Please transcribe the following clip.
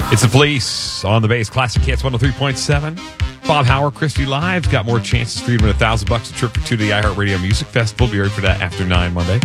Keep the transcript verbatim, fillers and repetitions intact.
It's the Police on the base. Classic Hits one oh three point seven. Bob Howard, Christy Live. Got more chances for you to win a thousand bucks a trip for two to the iHeartRadio Music Festival. Be ready for that after nine Monday.